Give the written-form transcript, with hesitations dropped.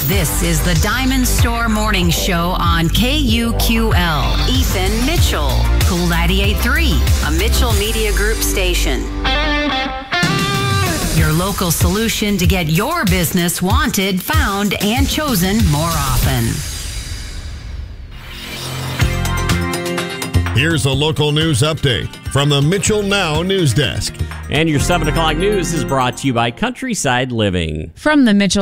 This is the Diamond Store Morning Show on KUQL. Ethan Mitchell, Cool 98.3, a Mitchell Media Group station. Your local solution to get your business wanted, found, and chosen more often. Here's a local news update from the Mitchell Now News Desk. And your 7 o'clock news is brought to you by Countryside Living. From the Mitchell